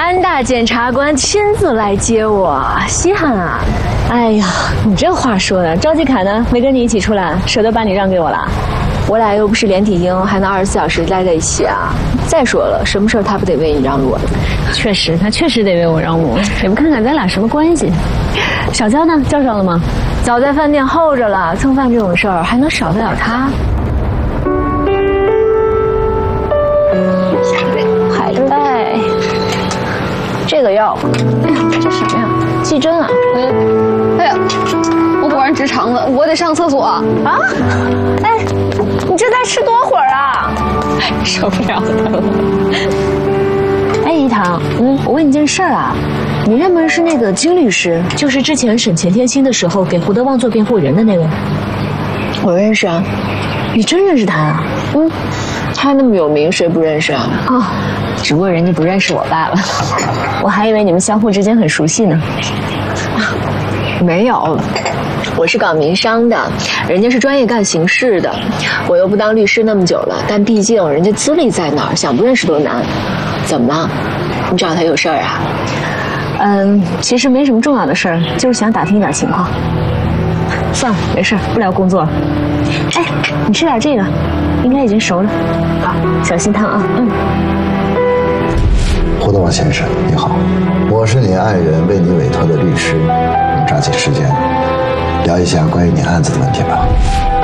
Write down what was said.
安大检察官亲自来接我，稀罕啊！ 哎呀，你这话说的，赵继凯呢？没跟你一起出来，舍得把你让给我了？ 我俩又不是连体婴，还能24小时待在一起啊！再说了，什么事儿他不得为你让路啊？ 确实，他确实得为我让路，也不看看咱俩什么关系。小娇呢？叫上了吗？ 早在饭店候着了。蹭饭这种事儿还能少得了他？海带，这个药，哎呀，这什么呀？细针啊！ 哎呀，我果然直肠子，我得上厕所啊！ 哎，你这再吃多会儿啊？ 受不了他了。哎，一堂，我问你件事儿啊，你认不认识那个金律师？就是之前审钱天星的时候给胡德旺做辩护人的那位？ 我认识啊。 你真认识他啊？ 他那么有名，谁不认识啊？ 哦，只不过人家不认识我罢了。我还以为你们相互之间很熟悉呢。 没有，我是搞民商的，人家是专业干刑事的。我又不当律师那么久了，但毕竟人家资历在那儿，想不认识多难。怎么了？你找他有事儿啊？ 其实没什么重要的事儿，就是想打听一点情况。算了，没事，不聊工作了。哎，你吃点这个，应该已经熟了。好，小心烫啊。 胡德旺先生，你好，我是你爱人为你委托的律师，我们抓紧时间聊一下关于你案子的问题吧。